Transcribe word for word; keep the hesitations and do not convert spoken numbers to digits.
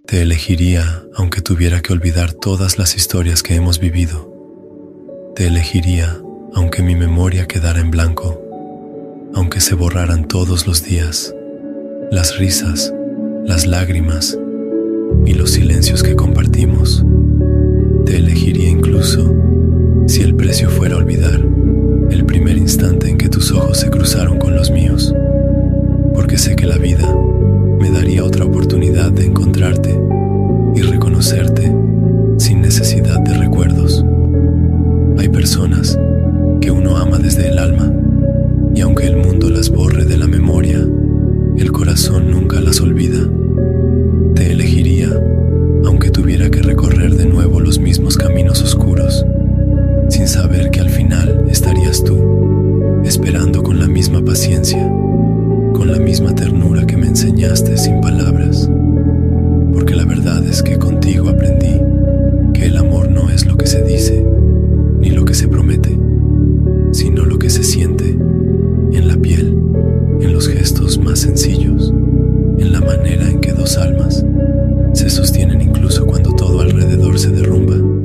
Te elegiría aunque tuviera que olvidar todas las historias que hemos vivido. Te elegiría aunque mi memoria quedara en blanco, aunque se borraran todos los días, las risas, las lágrimas y los silencios que compartimos. Te elegiría incluso si el precio fuera olvidar el primer instante en que tus ojos se cruzaron con los míos, porque sé que la vida me daría otra oportunidad de encontrarte y reconocerte sin necesidad de recuerdos. Hay personas que uno ama desde el alma, y aunque el mundo las borre de la memoria, el corazón nunca las olvida. Te elegiría aunque tuviera que recorrer de nuevo los mismos caminos oscuros, sin saber que al final estarías tú, esperando con la misma paciencia, con la misma ternura que me enseñaste sin palabras. Porque la verdad es que contigo aprendí que el amor no es lo que se dice, ni lo que se promete, sino lo que se siente en la piel, en los gestos más sencillos, en la manera en que dos almas se sostienen incluso cuando todo alrededor se derrumba.